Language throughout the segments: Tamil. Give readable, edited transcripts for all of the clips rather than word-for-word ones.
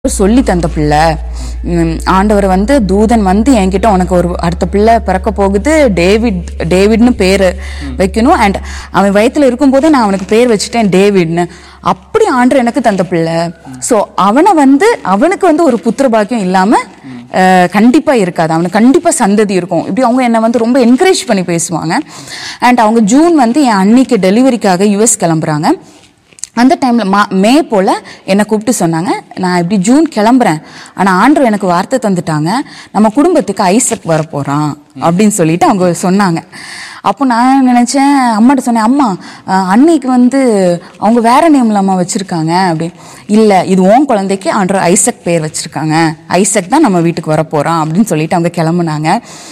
சொல்லி தந்த பிள்ளை. ஆண்டவர் வந்து தூதன் வந்து என்கிட்ட உனக்கு ஒரு அடுத்த பிள்ளை பிறக்க போகுது, டேவிட்னு பேர் வைக்கணும். அண்ட் அவன் வயிற்றுல இருக்கும்போதே நான் அவனுக்கு பேர் வச்சுட்டேன் டேவிட்னு. அப்படி ஆண்டவர் எனக்கு தந்த பிள்ளை. ஸோ அவனுக்கு வந்து ஒரு புத்திர பாக்கியம் இல்லாமல் கண்டிப்பா இருக்காது. அவனுக்கு கண்டிப்பா சந்ததி இருக்கும். இப்படி அவங்க என்னை வந்து ரொம்ப என்கரேஜ் பண்ணி பேசுவாங்க. அண்ட் அவங்க ஜூன் வந்து என் அன்னைக்கு டெலிவரிக்காக யூஎஸ் கிளம்புறாங்க. அந்த டைமில் மே போல் என்னை கூப்பிட்டு சொன்னாங்க, நான் இப்படி ஜூன் கிளம்புறேன், ஆனால் ஆண்டவர் எனக்கு வார்த்தை தந்துட்டாங்க, நம்ம குடும்பத்துக்கு ஐசக் வரப்போகிறான் அப்படின்னு சொல்லிட்டு அவங்க சொன்னாங்க. அப்போ நான் நினச்சேன், அம்மாட்ட சொன்னேன், அம்மா அன்னைக்கு வந்து அவங்க வேற நேமில் அம்மா வச்சுருக்காங்க அப்படின்னு. இல்லை, இது உன் குழந்தைக்கு ஆண்டவர் ஐசக் பேர் வச்சுருக்காங்க, ஐசக் தான் நம்ம வீட்டுக்கு வரப்போகிறான் அப்படின்னு சொல்லிட்டு அவங்க கிளம்புனாங்க.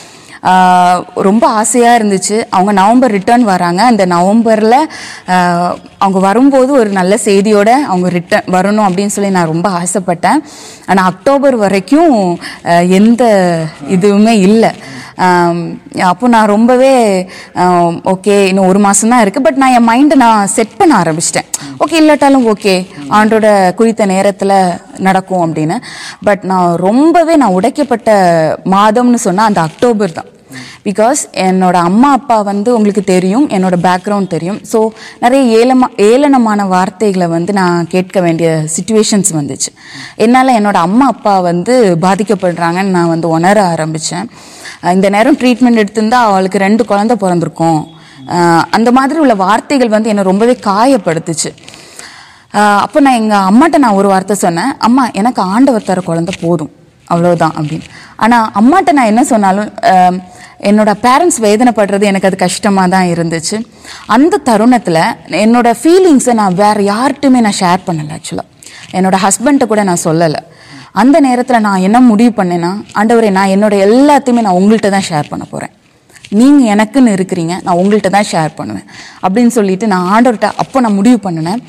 ரொம்ப ஆசையாக இருந்துச்சு. அவங்க நவம்பர் ரிட்டர்ன் வராங்க. அந்த நவம்பரில் அவங்க வரும்போது ஒரு நல்ல செய்தியோடு அவங்க ரிட்டர்ன் வரணும் அப்படின்னு சொல்லி நான் ரொம்ப ஆசைப்பட்டேன். ஆனால் அக்டோபர் வரைக்கும் எந்த இதுவுமே இல்லை. அப்போ நான் ரொம்பவே ஓகே, இன்னும் ஒரு மாதம் தான் இருக்குது, பட் நான் என் மைண்டை நான் செட் பண்ண ஆரம்பிச்சிட்டேன். ஓகே, இல்லாட்டாலும் ஓகே, ஆண்டோட குறித்த நேரத்தில் நடக்கும் அப்படின்னு. பட் நான் உடைக்கப்பட்ட மாதம்னு சொன்னால் அந்த அக்டோபர் தான். பிகாஸ் என்னோட அம்மா அப்பா வந்து உங்களுக்கு தெரியும், என்னோட பேக்ரவுண்ட் தெரியும். ஸோ நிறைய ஏளனமான வார்த்தைகளை வந்து நான் கேட்க வேண்டிய சுச்சுவேஷன்ஸ் வந்துச்சு. என்னால் என்னோட அம்மா அப்பா வந்து பாதிக்கப்படுறாங்கன்னு நான் வந்து உணர ஆரம்பித்தேன். இந்த நேரம் ட்ரீட்மெண்ட் எடுத்திருந்தா அவளுக்கு 2 குழந்தை பிறந்திருக்கும். அந்த மாதிரி உள்ள வார்த்தைகள் வந்து என்னை ரொம்பவே காயப்படுத்துச்சு. அப்போ நான் எங்கள் அம்மாட்ட ஒரு வார்த்தை சொன்னேன், அம்மா எனக்கு ஆண்டவர் தர குழந்தை போதும், அவ்வளோதான் அப்படின்னு. ஆனால் அம்மாட்ட நான் என்ன சொன்னாலும் என்னோட பேரண்ட்ஸ் வேதனைப்படுறது எனக்கு அது கஷ்டமாக தான் இருந்துச்சு. அந்த தருணத்தில் என்னோட ஃபீலிங்ஸை நான் வேறு யார்கிட்டையுமே நான் ஷேர் பண்ணலை. ஆக்சுவலாக என்னோட ஹஸ்பண்ட்டை கூட நான் சொல்லலை. அந்த நேரத்தில் நான் என்ன முடிவு பண்ணேன்னா, ஆண்டவரே, நான் என்னோட எல்லாத்தையுமே நான் உங்கள்கிட்ட தான் ஷேர் பண்ண போகிறேன், நீங்கள் எனக்குன்னு இருக்கிறீங்க, நான் உங்கள்கிட்ட தான் ஷேர் பண்ணுவேன் அப்படின்னு சொல்லிட்டு நான் ஆண்டவர்கிட்ட அப்போ நான் முடிவு பண்ணினேன்.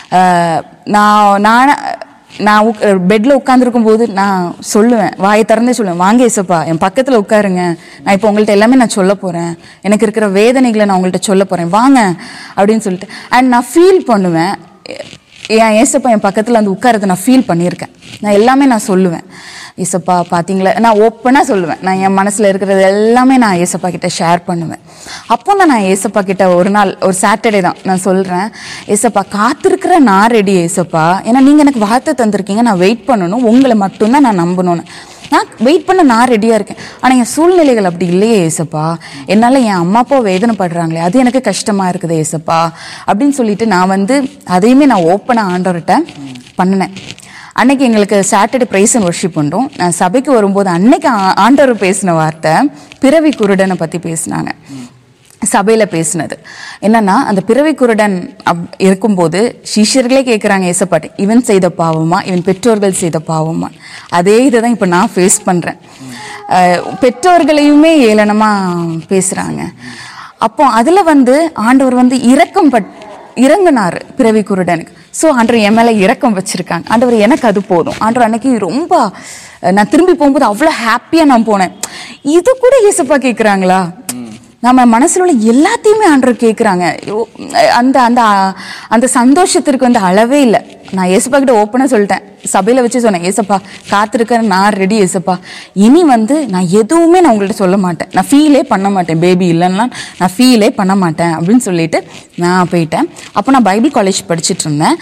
நான் பெட்டில் உட்காந்துருக்கும் போது நான் சொல்லுவேன், வாயை திறந்தே சொல்லுவேன், வாங்க ஏசப்பா என் பக்கத்தில் உட்காருங்க, நான் இப்போ உங்கள்கிட்ட எல்லாமே நான் சொல்ல போகிறேன், எனக்கு இருக்கிற வேதனைகளை நான் உங்கள்கிட்ட சொல்ல போகிறேன், வாங்க அப்படின்னு சொல்லிட்டு. அண்ட் நான் ஃபீல் பண்ணுவேன், என் ஏசப்பா என் பக்கத்தில் வந்து உட்காரத்தை நான் ஃபீல் பண்ணியிருக்கேன். நான் எல்லாமே நான் சொல்லுவேன், ஏசப்பா பார்த்தீங்களா, நான் ஓப்பனாக சொல்லுவேன், நான் என் மனசில் இருக்கிறது எல்லாமே நான் ஏசப்பா கிட்ட ஷேர் பண்ணுவேன். அப்போ தான் நான் ஏசப்பா கிட்ட ஒரு நாள், ஒரு சாட்டர்டே தான் நான் சொல்கிறேன், ஏசப்பா காத்திருக்கிற நான் ரெடி ஏசப்பா, ஏன்னா நீங்கள் எனக்கு வார்த்தை தந்திருக்கீங்க, நான் வெயிட் பண்ணணும், உங்களை மட்டும்தான் நான் நம்பணும்னு. நான் வெயிட் பண்ண நான் ரெடியாக இருக்கேன். ஆனால் என் சூழ்நிலைகள் அப்படி இல்லையே ஏசப்பா, என்னால் என் அம்மா அப்பா வேதனைப்படுறாங்களே, அது எனக்கு கஷ்டமாக இருக்குது ஏசப்பா அப்படின்னு சொல்லிட்டு நான் வந்து அதையுமே நான் ஓப்பனாக ஆண்டவர்கிட்ட பண்ணினேன். அன்னைக்கு எங்களுக்கு சாட்டர்டே ப்ரைஸ் அண்ட் ஒர்ஷிப் பண்ணுறோம். நான் சபைக்கு வரும்போது அன்னைக்கு ஆண்டவர் பேசின வார்த்தை பிறவி குருடனை பற்றி பேசினாங்க. சபையில் பேசினது என்னன்னா, அந்த பிறவி குருடன் இருக்கும்போது சிஷ்யர்களே கேட்குறாங்க ஏசப்பாட்டு, இவன் செய்த பாவமா, இவன் பெற்றோர்கள் செய்த பாவமா. அதே இதை தான் இப்போ நான் ஃபேஸ் பண்ணுறேன். பெற்றோர்களையுமே ஏளனமாக பேசுகிறாங்க. அப்போ அதில் வந்து ஆண்டவர் வந்து இறங்கினார் பிறவி குருடனுக்கு. ஸோ ஆண்டவர் என் மேலே இரக்கம் வச்சுருக்காங்க. ஆண்டவர் எனக்கு அது போதும். ஆண்டவர் அன்னைக்கு ரொம்ப, நான் திரும்பி போகும்போது அவ்வளோ ஹாப்பியாக நான் போனேன். இது கூட ஏசப்பா கேட்குறாங்களா? நம்ம மனசில் உள்ள எல்லாத்தையுமே ஆண்டவர் கேட்குறாங்க. அந்த அந்த அந்த சந்தோஷத்திற்கு வந்து அளவே இல்லை. நான் ஏசப்பா கிட்ட ஓப்பனாக சொல்லிட்டேன், சபையில் வச்சு சொன்னேன், ஏசப்பா காத்திருக்கிற நான் ரெடி ஏசப்பா, இனி வந்து நான் எதுவுமே நான் உங்கள்கிட்ட சொல்ல மாட்டேன், நான் ஃபீலே பண்ண மாட்டேன், பேபி இல்லைன்னா நான் ஃபீலே பண்ண மாட்டேன் அப்படின்னு சொல்லிட்டு நான் போயிட்டேன். அப்போ நான் பைபிள் காலேஜ் படிச்சுட்டு இருந்தேன்.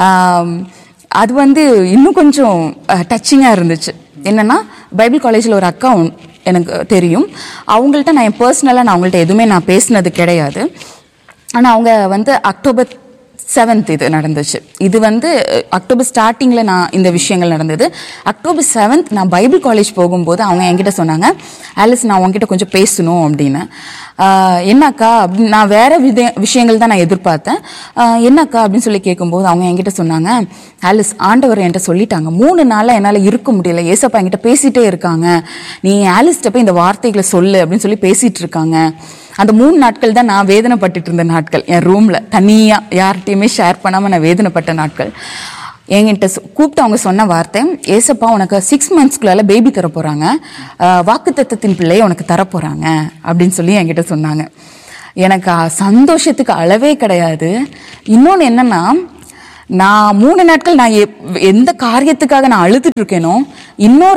அது வந்து இன்னும் கொஞ்சம் டச்சிங்காக இருந்துச்சு. என்னென்னா, பைபிள் காலேஜில் ஒரு அக்கா எனக்கு தெரியும். அவங்கள்ட்ட நான் என் பர்சனலாக நான் அவங்கள்ட்ட எதுவுமே நான் பேசினது கிடையாது. ஆனால் அவங்க வந்து October 7th இது நடந்துச்சு. இது வந்து அக்டோபர் ஸ்டார்டிங்கில் நான் இந்த விஷயங்கள் நடந்தது. October 7th நான் பைபிள் காலேஜ் போகும்போது அவங்க என்கிட்ட சொன்னாங்க, ஆலிஸ் நான் உங்ககிட்ட கொஞ்சம் பேசணும் அப்படின்னு. என்னக்கா அப்படின்னு, நான் வேறு விஷயங்கள் தான் நான் எதிர்பார்த்தேன். என்னக்கா அப்படின்னு சொல்லி கேட்கும்போது அவங்க என்கிட்ட சொன்னாங்க, ஆலிஸ் ஆண்டவர் என்கிட்ட சொல்லிட்டாங்க, 3 நாளாக என்னால் இருக்க முடியல, ஏசப்பா என்கிட்ட பேசிகிட்டே இருக்காங்க, நீ ஆலிஸ்கிட்ட போய் இந்த வார்த்தைகளை சொல்லு அப்படின்னு சொல்லி பேசிகிட்டு இருக்காங்க. அந்த 3 நாட்கள் தான் நான் வேதனைப்பட்டுட்டு இருந்த நாட்கள். என் ரூமில் தனியாக யார்கிட்டையுமே ஷேர் பண்ணாமல் நான் வேதனைப்பட்ட நாட்கள். என்கிட்ட கூப்பிட்டு அவங்க சொன்ன வார்த்தை, ஏசப்பா உனக்கு 6 monthsக்குள்ளால பேபி தர போகிறாங்க, வாக்குத்தத்தத்தின் பிள்ளையை உனக்கு தரப்போகிறாங்க அப்படின்னு சொல்லி என்கிட்ட சொன்னாங்க. எனக்கு சந்தோஷத்துக்கு அளவே கிடையாது. இன்னொன்று என்னென்னா, நான் 3 நாட்கள் நான் எந்த காரியத்துக்காக நான் அழுதுட்டு இருக்கேனோ இன்னொரு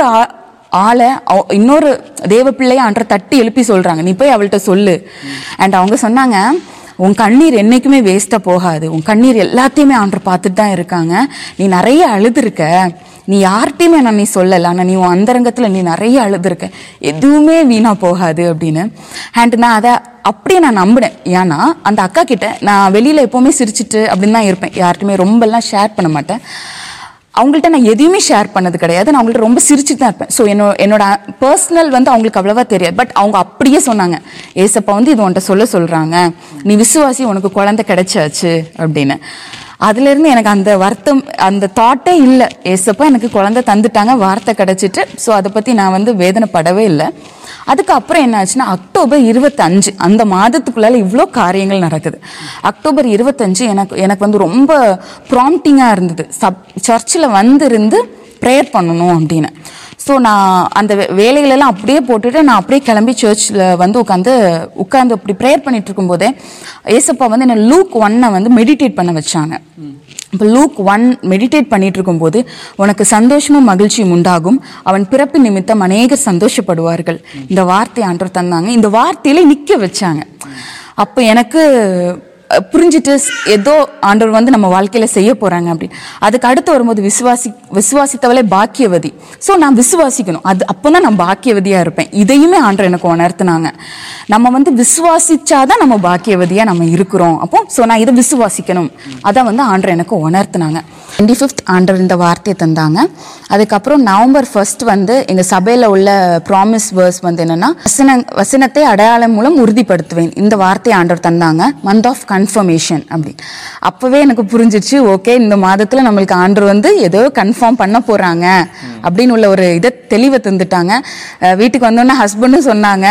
ஆளை இன்னொரு தேவ பிள்ளைய ஆண்டவர் தட்டி எழுப்பி சொல்றாங்க, நீ போய் அவள்கிட்ட சொல்லு. அண்ட் அவங்க சொன்னாங்க, உன் கண்ணீர் என்னைக்குமே வேஸ்டா போகாது, உன் கண்ணீர் எல்லாத்தையுமே ஆண்டவர் பார்த்துட்டு தான் இருக்காங்க, நீ நிறைய அழுதுருக்க, நீ யார்கிட்டையுமே நான் நீ சொல்லலை, ஆனால் நீ உன் அந்தரங்கத்தில் நீ நிறைய அழுதுருக்க, எதுவுமே வீணா போகாது அப்படின்னு. அண்ட் நான் அதை அப்படியே நான் நம்பினேன். ஏன்னா அந்த அக்கா கிட்ட நான் வெளியில எப்பவுமே சிரிச்சிட்டு அப்படின்னு தான் இருப்பேன், யார்கிட்டையுமே ரொம்பலாம் ஷேர் பண்ண மாட்டேன். அவங்கள்ட்ட நான் எதையுமே ஷேர் பண்ணது கிடையாது, நான் அவங்கள்ட்ட ரொம்ப சிரிச்சுட்டு தான் இருப்பேன். ஸோ என்னோட பர்சனல் வந்து அவங்களுக்கு அவ்வளவா தெரியாது. பட் அவங்க அப்படியே சொன்னாங்க, ஏசப்பா வந்து இது உன்கிட்ட சொல்றாங்க, நீ விசுவாசி, உனக்கு குழந்தை கிடைச்சாச்சு அப்படின்னு. அதுல இருந்து எனக்கு அந்த வருத்தம், அந்த தாட்டே இல்லை. ஏசப்பா எனக்கு குழந்தை தந்துட்டாங்க, வார்த்தை கிடைச்சிட்டு. ஸோ அதை பத்தி நான் வந்து வேதனைப்படவே இல்லை. அதுக்கப்புறம் என்ன ஆச்சுன்னா, அக்டோபர் 25 அந்த மாதத்துக்குள்ளால இவ்வளோ காரியங்கள் நடக்குது. அக்டோபர் 25 எனக்கு வந்து ரொம்ப ப்ராம்ப்டிங்காக இருந்தது. சர்ச்சில் இருந்து ப்ரேயர் பண்ணணும் அப்படின்னு. ஸோ நான் அந்த வேலைகளெல்லாம் அப்படியே போட்டுட்டு நான் அப்படியே கிளம்பி சர்ச்சில் வந்து உட்காந்து அப்படி ப்ரேயர் பண்ணிட்டு இருக்கும்போதே ஏசப்பா வந்து என்ன லூக் 1 வந்து மெடிடேட் பண்ண வச்சாங்க. இப்போ லூக் 1 மெடிடேட் பண்ணிட்டு இருக்கும்போது, உனக்கு சந்தோஷமும் மகிழ்ச்சியும் உண்டாகும், அவன் பிறப்பு நிமித்தம் அநேகர் சந்தோஷப்படுவார்கள், இந்த வார்த்தை ஆண்டவர் தந்தாங்க. இந்த வார்த்தையில நிக்க வச்சாங்க. அப்போ எனக்கு புரிஞ்சிட்டு ஏதோ ஆண்டவர் வந்து நம்ம வாழ்க்கையில செய்ய போறாங்க அப்படி. அதுக்கு அடுத்து வரும்போது விசுவாசித்தவளே பாக்கியவதி. ஸோ நான் விசுவாசிக்கணும், அது அப்போதான் நான் பாக்கியவதியா இருப்பேன். இதையுமே ஆண்டவர் எனக்கு உணர்த்தினாங்க. நம்ம வந்து விசுவாசிச்சாதான் நம்ம பாக்கியவதியா நம்ம இருக்கிறோம். அப்போ ஸோ நான் இதை விசுவாசிக்கணும், அதான் வந்து ஆண்டவர் எனக்கு உணர்த்தினாங்க. 25th ஆண்டவர் இந்த வார்த்தையை தந்தாங்க. அதுக்கப்புறம் நவம்பர் 1 வந்து எங்க சபையில உள்ள ப்ராமிஸ் வேர்ஸ் வந்து என்னன்னா, வசனத்தை அடையாளம் மூலம் உறுதிப்படுத்துவேன், இந்த வார்த்தையை ஆண்டவர் தந்தாங்க. மந்த் ஆஃப் கன்ஃபர்மேஷன் அப்படி. அப்பவே எனக்கு புரிஞ்சிச்சு, ஓகே இந்த மாதத்துல நம்மளுக்கு ஆண்டவர் வந்து ஏதோ கன்ஃபார்ம் பண்ண போறாங்க அப்படின்னு உள்ள ஒரு இதை தெளிவை தந்துட்டாங்க. வீட்டுக்கு வந்தோன்னா ஹஸ்பண்டும் சொன்னாங்க,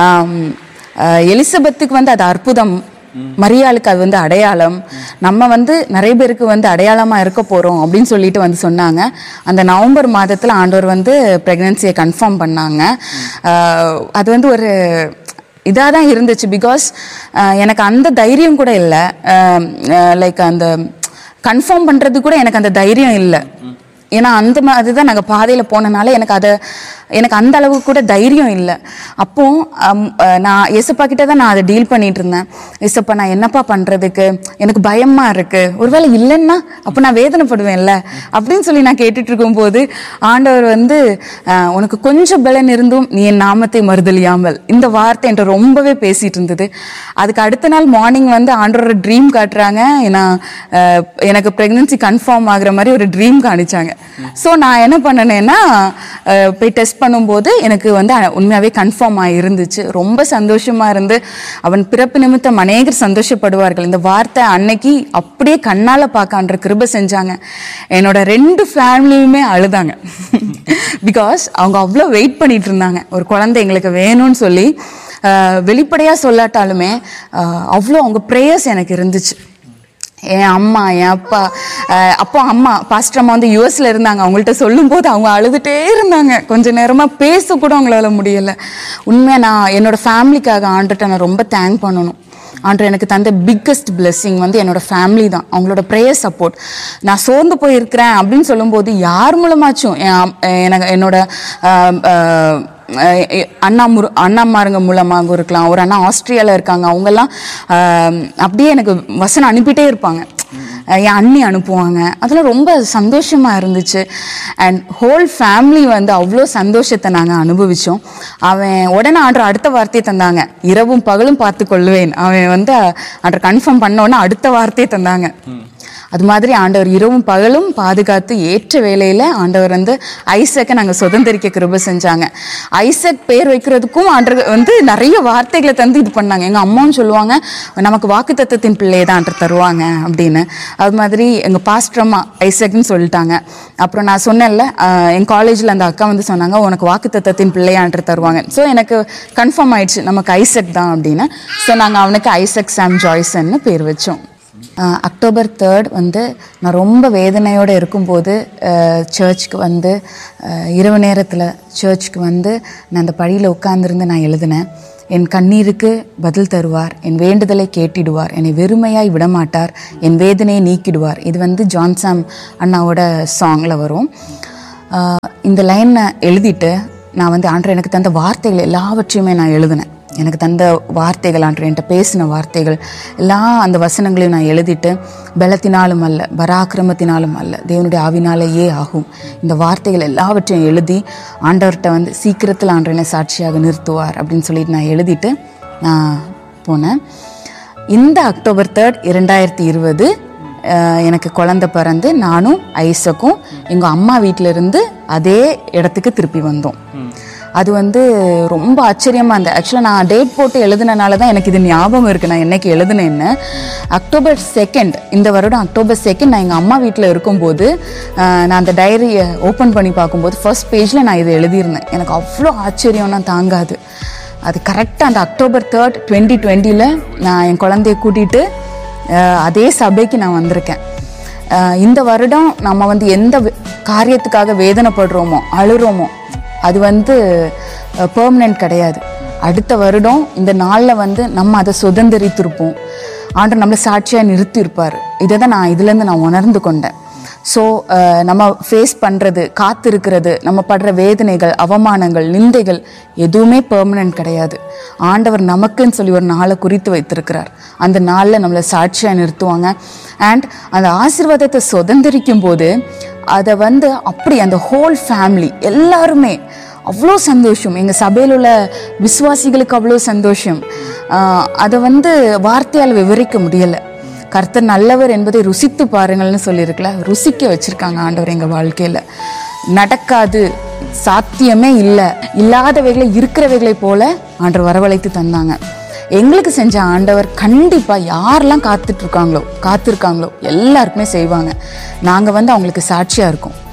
எலிசபெத்துக்கு வந்து அது அற்புதம், மரியாளுக்கு அது வந்து அடையாளம், நம்ம வந்து நிறைய பேருக்கு வந்து அடையாளமா இருக்க போறோம் அப்படின்னு சொல்லிட்டு வந்து சொன்னாங்க. அந்த நவம்பர் மாதத்துல ஆண்டவர் வந்து பிரெக்னன்சியை கன்ஃபார்ம் பண்ணாங்க. அது வந்து ஒரு இதாக தான் இருந்துச்சு. பிகாஸ் எனக்கு அந்த தைரியம் கூட இல்லை, லைக் அந்த கன்ஃபார்ம் பண்றது கூட எனக்கு அந்த தைரியம் இல்லை. ஏன்னா அந்த மாதிரி தான் நாங்கள் பாதையில் போனனால எனக்கு அந்த அளவுக்கு கூட தைரியம் இல்லை. அப்போ நான் ஏசப்பா கிட்ட தான் நான் அதை டீல் பண்ணிட்டு இருந்தேன். ஏசப்பா நான் என்னப்பா பண்றதுக்கு, எனக்கு பயமா இருக்கு, ஒருவேளை இல்லைன்னா அப்போ நான் வேதனைப்படுவேன்ல அப்படின்னு சொல்லி நான் கேட்டுட்டு இருக்கும்போது ஆண்டவர் வந்து உனக்கு கொஞ்சம் பலன் இருந்தும் நீ என் நாமத்தை மறுதலியாமல், இந்த வார்த்தை என்கிட்ட ரொம்பவே பேசிட்டு இருந்தது. அதுக்கு அடுத்த நாள் மார்னிங் வந்து ஆண்டவரோட ட்ரீம் காட்டுறாங்க. எனக்கு பிரெக்னன்சி கன்ஃபார்ம் ஆகுற மாதிரி ஒரு ட்ரீம் காணிச்சாங்க. ஸோ நான் என்ன பண்ணனேன்னா, போய் டெஸ்ட் பண்ணும்போது எனக்கு வந்து உண்மையாவே கன்ஃபார்ம் ஆயிருந்துச்சு. ரொம்ப சந்தோஷமா இருந்து, அவன் பிறப்பு நிமித்தம் அநேகர் சந்தோஷப்படுவார்கள், இந்த வார்த்தை அன்னைக்கு அப்படியே கண்ணால பார்க்கான்ற கிருபை செஞ்சாங்க. என்னோட 2 ஃபேமிலியுமே அழுதாங்க. பிகாஸ் அவங்க அவ்வளோ வெயிட் பண்ணிட்டு இருந்தாங்க, ஒரு குழந்தை எங்களுக்கு வேணும்னு சொல்லி. வெளிப்படையா சொல்லாட்டாலுமே அவ்வளோ அவங்க ப்ரேயர்ஸ் எனக்கு இருந்துச்சு. என் அம்மா, என் அப்பா, அப்போ அம்மா பாஸ்டர் அம்மா வந்து யூஎஸ்ல இருந்தாங்க. அவங்கள்ட்ட சொல்லும் போது அவங்க அழுதுட்டே இருந்தாங்க. கொஞ்ச நேரமா பேச கூட அவங்களால முடியல. உண்மையா நான் என்னோட ஃபேமிலிக்காக ஆண்டர்ட்ட நான் ரொம்ப தேங்க் பண்ணணும். ஆண்டவர் எனக்கு தந்த பிக்கஸ்ட் பிளெஸ்ஸிங் வந்து என்னோட ஃபேமிலி தான், அவங்களோட ப்ரேயர் சப்போர்ட். நான் சோர்ந்து போயிருக்கிறேன் அப்படின்னு சொல்லும்போது யார் மூலமாச்சும் என்னோட அண்ணாமாருங்க மூலமாக இருக்கலாம், ஒரு அண்ணா ஆஸ்திரேலியாவில் இருக்காங்க, அவங்கெல்லாம் அப்படியே எனக்கு வசனம் அனுப்பிட்டே இருப்பாங்க, என் அண்ணி அனுப்புவாங்க. அதெல்லாம் ரொம்ப சந்தோஷமா இருந்துச்சு. அண்ட் ஹோல் ஃபேமிலி வந்து அவ்வளோ சந்தோஷத்தை நாங்கள் அனுபவித்தோம். அவன் உடனே அடுத்த வார்த்தையை தந்தாங்க, இரவும் பகலும் பார்த்து கொள்வேன். அவன் வந்து கன்ஃபார்ம் பண்ண உடனே அடுத்த வார்த்தையை தந்தாங்க. அது மாதிரி ஆண்டவர் இரவும் பகலும் பாதுகாத்து ஏற்ற வேலையில ஆண்டவர் வந்து ஐசக்கை நாங்கள் சுதந்திரிக்க கிருபை செஞ்சாங்க. ஐசக் பேர் வைக்கிறதுக்கும் ஆண்டவர் வந்து நிறைய வார்த்தைகளை தந்து இது பண்ணாங்க. எங்க அம்மாவும் சொல்லுவாங்க, நமக்கு வாக்குத்தத்தத்தின் பிள்ளையை தான் ஆண்டவர் தருவாங்க அப்படின்னு. அது மாதிரி எங்க பாஸ்டர் அம்மா ஐசக்னு சொல்லிட்டாங்க. அப்புறம் நான் சொன்னேன்ல, என் காலேஜில் அந்த அக்கா வந்து சொன்னாங்க, உனக்கு வாக்குத்தத்தத்தின் பிள்ளையை ஆண்டவர் தருவாங்க. ஸோ எனக்கு கன்ஃபார்ம் ஆயிடுச்சு நமக்கு ஐசக் தான் அப்படின்னு. ஸோ நாங்கள் அவனுக்கு ஐசக் சாம் ஜாய்சன்னு பேர் வச்சோம். அக்டோபர் 3 வந்து நான் ரொம்ப வேதனையோடு இருக்கும்போது சர்ச்சுக்கு வந்து இரவு நேரத்தில் சர்ச்சுக்கு வந்து நான் அந்த படியில் உட்காந்துருந்து நான் எழுதினேன். என் கண்ணீருக்கு பதில் தருவார், என் வேண்டுதலை கேட்டிடுவார், என்னை வெறுமையாய் விடமாட்டார், என் வேதனையை நீக்கிடுவார். இது வந்து ஜான்சாம் அண்ணாவோட சாங்கில் வரும். இந்த லைனை எழுதிட்டு நான் வந்து ஆண்டவர் எனக்கு தந்த வார்த்தைகள் எல்லாவற்றையுமே நான் எழுதினேன். எனக்கு தந்த வார்த்தைகள், ஆண்டவர் என்கிட்ட பேசின வார்த்தைகள் எல்லா அந்த வசனங்களையும் நான் எழுதிட்டு, பலத்தினாலும் அல்ல பராக்கிரமத்தினாலும் அல்ல தேவனுடைய ஆவினாலேயே ஆகும், இந்த வார்த்தைகள் எல்லாவற்றையும் எழுதி ஆண்டவர்கிட்ட வந்து சீக்கிரத்தில் ஆண்டவர் என்னை சாட்சியாக நிறுத்துவார் அப்படின்னு சொல்லிட்டு நான் எழுதிட்டு நான் போனேன். இந்த அக்டோபர் 3, 2020 எனக்கு குழந்தை பிறந்து நானும் ஐசக்கும் எங்கள் அம்மா வீட்டிலிருந்து அதே இடத்துக்கு திருப்பி வந்தோம். அது வந்து ரொம்ப ஆச்சரியமாக இருந்தது. ஆக்சுவலாக நான் டேட் போட்டு எழுதுனனால தான் எனக்கு இது ஞாபகம் இருக்குது நான் என்னைக்கு எழுதுனேன்னு. October 2 இந்த வருடம் October 2 நான் எங்கள் அம்மா வீட்டில் இருக்கும்போது நான் அந்த டைரியை ஓப்பன் பண்ணி பார்க்கும்போது ஃபர்ஸ்ட் பேஜில் நான் இதை எழுதியிருந்தேன். எனக்கு அவ்வளோ ஆச்சரியம்னா தாங்காது. அது கரெக்டாக அந்த October 3, 2020 நான் என் குழந்தைய கூட்டிகிட்டு அதே சபைக்கு நான் வந்திருக்கேன். இந்த வருடம் நம்ம வந்து எந்த காரியத்துக்காக வேதனைப்படுறோமோ அழுறோமோ அது வந்து பெர்மனன்ட் கிடையாது. அடுத்த வருடம் இந்த நாளில் வந்து நம்ம அதை சுதந்திரித்திருப்போம். ஆண்டவர் நம்மளை சாட்சியாக நிறுத்தியிருப்பார். இதை தான் நான் இதுலேருந்து நான் உணர்ந்து கொண்டேன். ஸோ நம்ம ஃபேஸ் பண்ணுறது, காத்திருக்கிறது, நம்ம படுற வேதனைகள், அவமானங்கள், நிந்தைகள் எதுவுமே பெர்மனன்ட் கிடையாது. ஆண்டவர் நமக்குன்னு சொல்லி ஒரு நாளை குறித்து வைத்திருக்கிறார். அந்த நாளில் நம்மளை சாட்சியாக நிறுத்துவாங்க. அண்ட் அந்த ஆசீர்வாதத்தை சுதந்திரிக்கும் போது அதை வந்து அப்படி அந்த ஹோல் ஃபேமிலி எல்லாருமே அவ்வளோ சந்தோஷம். எங்கள் சபையில் உள்ள விசுவாசிகளுக்கு அவ்வளோ சந்தோஷம். அதை வந்து வார்த்தையால் விவரிக்க முடியலை. கர்த்தர் நல்லவர் என்பதை ருசித்து பாருங்கள்னு சொல்லியிருக்கல, ருசிக்க வச்சுருக்காங்க ஆண்டவர் எங்கள் வாழ்க்கையில். நடக்காது, சாத்தியமே இல்லை, இல்லாதவைகளை இருக்கிறவைகளை போல ஆண்டவர் வரவழைத்து தந்தாங்க. எங்களுக்கு செஞ்ச ஆண்டவர் கண்டிப்பாக யாரெல்லாம் காத்திருக்காங்களோ எல்லாருக்குமே செய்வாங்க. நாங்கள் வந்து அவங்களுக்கு சாட்சியாக இருக்கோம்.